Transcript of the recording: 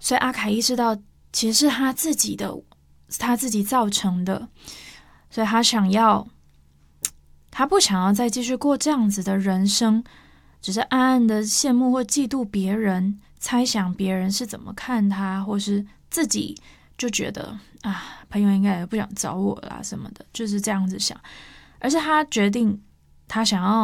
所以阿凯意识到其实是他自己造成的，所以他不想要再继续过这样子的人生，只是暗暗的羡慕或嫉妒别人，猜想别人是怎么看他，或是自己就觉得朋友应该也不想找我啦什么的，就是这样子想。而是他决定他想要